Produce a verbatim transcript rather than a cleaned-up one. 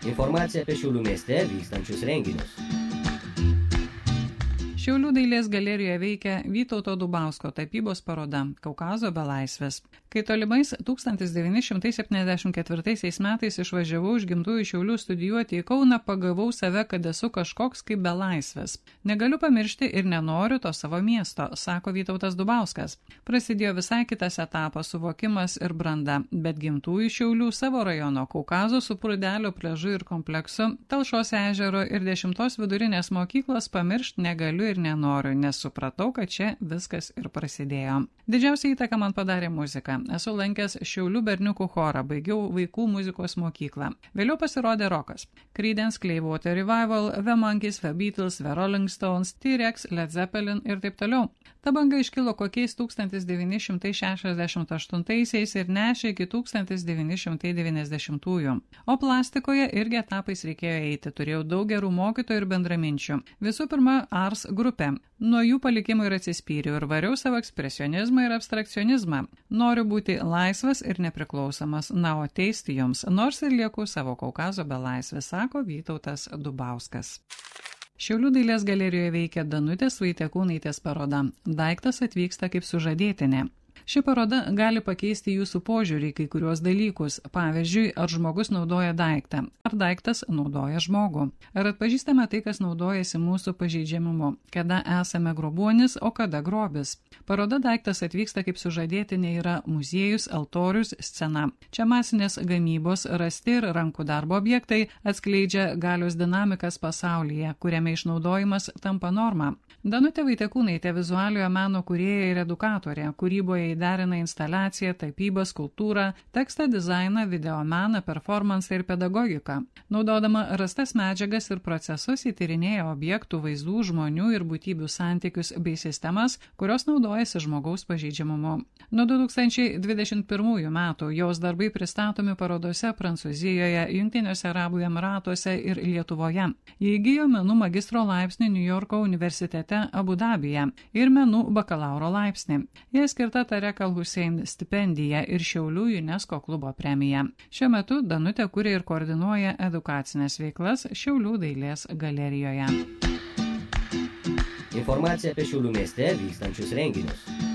Informacija apie Šiaulių mieste vykstančius renginius. Šiaulių dailės galerijoje veikia Vytauto Dubausko tapybos paroda Kaukazo belaisvės. Kai tolimais tūkstantis devyni šimtai septyniasdešimt ketvirtaisiais metais išvažiavau iš gimtųjų Šiaulių studijuoti į Kauną, pagavau save, kad esu kažkoks kaip belaisvės. Negaliu pamiršti ir nenoriu to savo miesto, sako Vytautas Dubauskas. Prasidėjo visai kitas etapas, suvokimas ir branda, bet gimtųjų Šiaulių savo rajono Kaukazo su Prūdelio pliažu ir kompleksu, Talšos ežero ir dešimtos vidurinės mokyklos pamiršti negaliu ir nenoriu, nes supratau, kad čia viskas ir prasidėjo. Didžiausia įtaka man padarė muzika. Esu lankęs Šiaulių berniukų chorą, baigiau vaikų muzikos mokyklą. Vėliau pasirodė rokas. Creedence, Clearwater Revival, The Monkees, The Beatles, The Rolling Stones, T-Rex, Led Zeppelin ir taip toliau. Ta banga iškilo kokiais tūkstantis devyni šimtai šešiasdešimt aštuntaisiais ir nešė iki tūkstantis devyni šimtai devyniasdešimtųjų. O plastikoje irgi etapais reikėjo eiti. Turėjau daug gerų mokytojų ir bendraminčių. Visų pirma, Ars grupė. Nuo jų palikimų ir atsispyriau ir variau savo ekspresionizmą ir abstrakcionizmą. Noriu būti laisvas ir nepriklausomas, na, o teisti jums, nors ir lieku savo Kaukazo belaisvės, sako Vytautas Dubauskas. Šiaulių dailės galerijoje veikia Danutės Vaitiekūnaitės paroda Daiktas atvyksta kaip sužadėtinė. Ši paroda gali pakeisti jūsų požiūrį į kai kuriuos dalykus. Pavyzdžiui, ar žmogus naudoja daiktą, ar daiktas naudoja žmogų. Ar atpažįstame tai, kas naudojasi mūsų pažeidžiamumu, kada esame grobuonis, o kada grobis. Paroda Daiktas atvyksta kaip sužadėtinė yra muziejus, altorius, scena. Čia masinės gamybos, rasti ir rankų darbo objektai atskleidžia galios dinamikas pasaulyje, kuriame išnaudojimas tampa norma. Danutė Vaitiekūnaitė vizualiojo meno kūrėja ir edukatorė, kūryboje įderina instaliaciją, tapybą, skulptūrą, tekstą, dizainą, videomeną, performansą ir pedagogiką. Naudodama rastas medžiagas ir procesus įtyrinėja objektų, vaizdų, žmonių ir būtybių santykius bei sistemas, kurios naudojasi žmogaus pažeidžiamumu. Nuo du tūkstančiai dvidešimt pirmųjų metų jos darbai pristatomi parodose Prancūzijoje, Jungtiniuose Arabų Emyratuose ir Lietuvoje. Jie įgijo menų magistro laipsnį New Yorko universitete Abu Dabyje ir menų bakalauro laipsnį. Jie skirta Tarek Al-Hussein stipendija ir Šiaulių UNESCO klubo premija. Šiuo metu Danutė kuria ir koordinuoja edukacinės veiklas Šiaulių dailės galerijoje. Informacija apie Šiaulių mieste vykstančius renginius.